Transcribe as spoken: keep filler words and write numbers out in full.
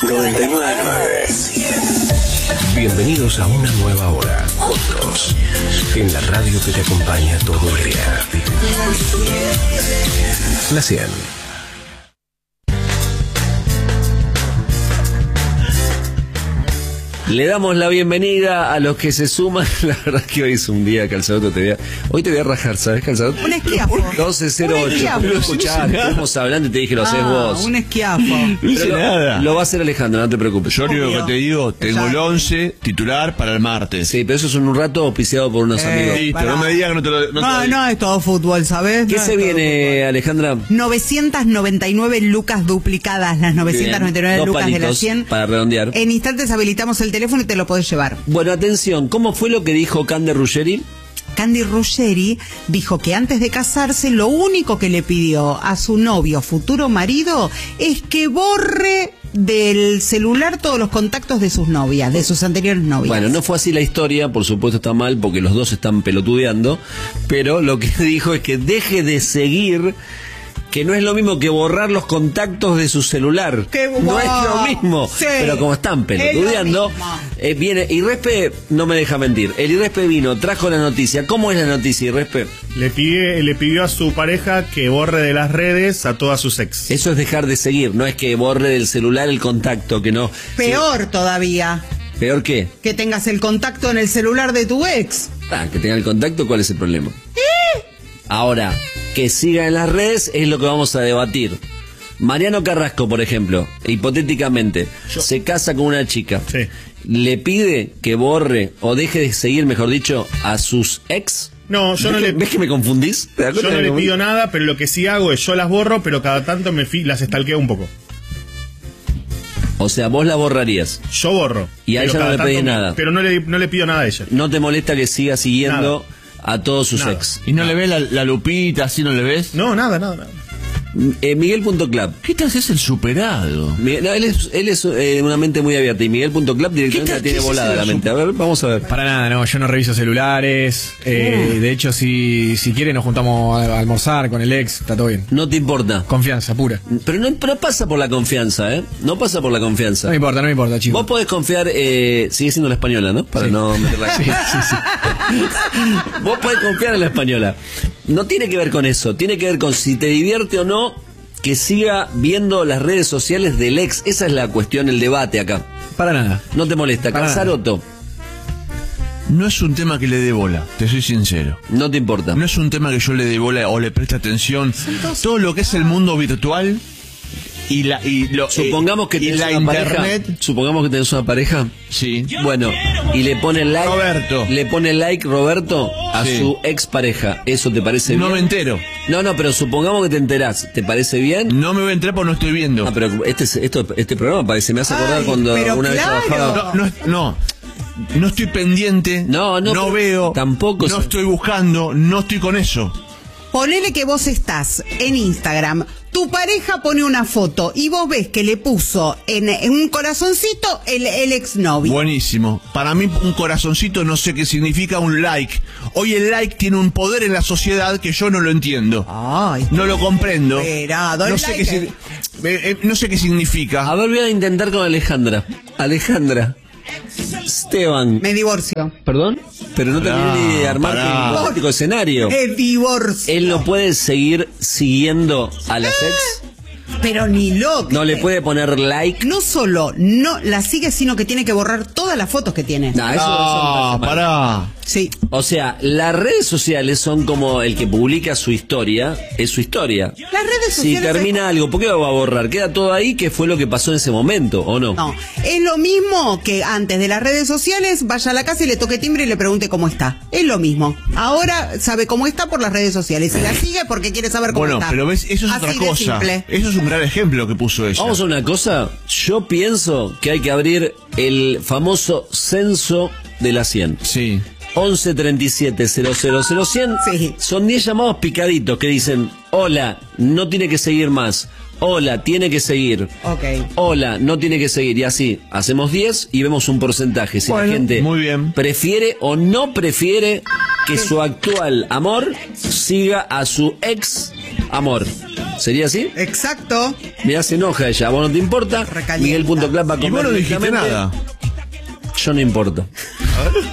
noventa y nueve punto nueve. Bienvenidos a una nueva hora, juntos, en la radio que te acompaña todo el día. La cien. Le damos la bienvenida a los que se suman. La verdad que hoy es un día, Calzaroto, te voy a... Hoy te voy a rajar, ¿sabes, Calzaroto? Un esquiafo. doce cero ocho. Pero escuchá, estamos hablando y te dije, lo haces Ah, vos. un esquiafo. No hice Pero nada. Lo va a hacer Alejandro, no te preocupes. Yo lo único Obvio. que te digo, tengo Ya. el once titular para el martes. Sí, pero eso es en un rato auspiciado por unos Eh, amigos. Listo, pará. no me digas que no te lo... No, te lo No, digo. no es todo fútbol, ¿sabes? ¿Qué No se es todo viene, Alejandra? fútbol. novecientas noventa y nueve lucas duplicadas, las novecientas noventa y nueve Dos lucas de palitos las cien. para redondear. En instantes habilitamos el teléfono y te lo podés llevar. Bueno, atención, ¿cómo fue lo que dijo Cande Ruggeri? Candy Ruggeri dijo que antes de casarse lo único que le pidió a su novio, futuro marido, es que borre del celular todos los contactos de sus novias, de sus anteriores novias. Bueno, no fue así la historia, por supuesto está mal porque los dos están pelotudeando, pero lo que dijo es que deje de seguir, que no es lo mismo que borrar los contactos de su celular. ¡Qué no guau! es lo mismo, Sí, pero como están pelotudeando, es lo mismo. eh, viene, Irrespe no me deja mentir, el Irrespe vino, trajo la noticia. ¿Cómo es la noticia, Irrespe? Le, pide, le pidió a su pareja que borre de las redes a todas sus ex. Eso es dejar de seguir, no es que borre del celular el contacto, que no. Peor todavía, Sí. ¿Peor qué? que tengas el contacto en el celular de tu ex. Ah, que tenga el contacto, ¿cuál es el problema? Ahora, que siga en las redes es lo que vamos a debatir. Mariano Carrasco, por ejemplo, hipotéticamente, Yo. se casa con una chica. Sí. ¿Le pide que borre o deje de seguir, mejor dicho, a sus ex? No, yo ¿Ves no que- le- ¿Ves que me confundís? ¿Te das Yo cuenta no que le me pido nada, pero lo que sí hago es yo las borro, pero cada tanto me fi- las estalqueo un poco. O sea, vos la borrarías. Yo borro. Y a pero ella no cada le tanto pedís me- nada. Pero no le, no le pido nada a ella. ¿No te molesta que siga siguiendo a todos sus Nada. ex? ¿Y no le ves la, la lupita, así no le ves? No, nada, nada, nada. Eh, Miguel.club. ¿Qué te haces el superado? Miguel- no, él es, él es eh, una mente muy abierta y Miguel.club directamente ¿Qué la tal? tiene ¿Qué es volada ese la de mente. A ver, vamos a ver. Para nada, no, yo no reviso celulares. Eh, de hecho, si, si quiere nos juntamos a, a almorzar con el ex, está todo bien. No te importa. Confianza pura. Pero no, pero pasa por la confianza, ¿eh? No pasa por la confianza. No me importa, no me importa, chicos. Vos podés confiar, eh, sigue siendo la española, ¿no? Para Sí. no meterla. Sí, sí, sí. Vos podés confiar en la española. No tiene que ver con eso, tiene que ver con si te divierte o no que siga viendo las redes sociales del ex. Esa es la cuestión, el debate acá. Para nada. No te molesta. Para nada. Calzaroto, No es un tema que le dé bola, te soy sincero. no te importa. No es un tema que yo le dé bola o le preste atención. Todo lo que es el mundo virtual y la y lo, Supongamos que eh, y tenés la una internet. pareja. Supongamos que tenés una pareja. Sí. Bueno, y le pone like. Roberto. Le pone like Roberto a Sí. su ex pareja. ¿Eso te parece No bien? me entero. No, no, pero supongamos que te enterás. ¿Te parece bien? No me voy a enterar porque no estoy viendo. Ah, pero este, es- esto, este programa parece, me hace acordar Ay, cuando pero una vez claro. trabajaba. No, no, no, no estoy pendiente. No, no, pero veo. tampoco No se- estoy buscando. No estoy con eso. Ponele que vos estás en Instagram, tu pareja pone una foto y vos ves que le puso en, en un corazoncito el, el exnovio. Buenísimo. Para mí un corazoncito no sé qué significa un like. Hoy el like tiene un poder en la sociedad que yo no lo entiendo. Ay, No lo comprendo. Esperado, No el sé, like qué, es- si- eh, eh, no sé qué significa. A ver, voy a intentar con Alejandra. Alejandra. Esteban. me divorcio. ¿Perdón? Pero no Pará, terminé de armar pará. un hipotético escenario. El divorcio. Él no puede seguir siguiendo a las ex. Pero ni loco. No le puede poner like. No solo no la sigue, sino que tiene que borrar todas las fotos que tiene. No, eso, eso Ah, me parece mal. pará. Sí. O sea, las redes sociales son como el que publica su historia, es su historia. Las redes Si sociales termina es- algo, ¿por qué lo va a borrar? Queda todo ahí, que fue lo que pasó en ese momento, ¿o no? No, es lo mismo que antes de las redes sociales vaya a la casa y le toque timbre y le pregunte cómo está. Es lo mismo. Ahora sabe cómo está por las redes sociales y la sigue porque quiere saber cómo Bueno, está. pero ves, eso es Así otra de cosa. simple. Eso es un gran ejemplo que puso ella. Vamos a una cosa, yo pienso que hay que abrir el famoso censo de la cien. Sí. once treinta y siete cero cero cero cien. Sí. Son diez llamados picaditos que dicen, hola, no tiene que seguir más. Hola, tiene que seguir. Ok. Hola, no tiene que seguir. Y así, hacemos diez y vemos un porcentaje. Si Bueno, la gente muy bien. prefiere o no prefiere que su actual amor siga a su ex amor. ¿Sería así? Exacto. Mirá, se enoja ella. ¿A vos no te importa? Recalienta. Miguel punto clap va a Y vos comer no dijiste directamente. nada. Yo no importo.